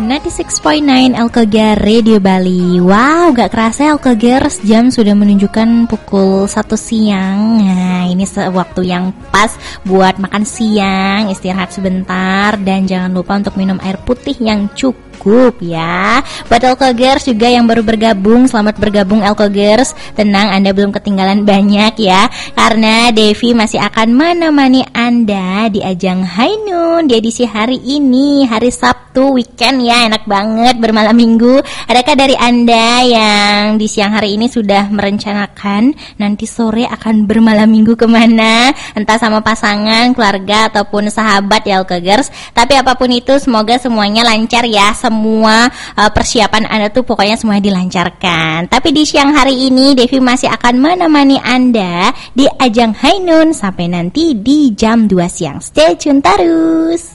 96.9 Elkogar Radio Bali. Wow, gak kerasa Elkogar, jam sudah menunjukkan pukul 1 siang. Nah, ini waktu yang pas buat makan siang, istirahat sebentar, dan jangan lupa untuk minum air putih yang cukup ya. Buat Elkogers juga yang baru bergabung, selamat bergabung Elkogers. Tenang, Anda belum ketinggalan banyak ya, karena Devi masih akan menemani Anda di ajang High Noon di edisi hari ini, hari Sabtu weekend ya, enak banget bermalam minggu. Adakah dari Anda yang di siang hari ini sudah merencanakan nanti sore akan bermalam minggu kemana? Entah sama pasangan, keluarga, ataupun sahabat ya Elkogers. Tapi apapun itu, semoga semuanya lancar ya. Semua persiapan Anda tuh pokoknya semuanya dilancarkan. Tapi di siang hari ini Devi masih akan menemani Anda di ajang High Noon sampai nanti di jam 2 siang. Stay tune terus.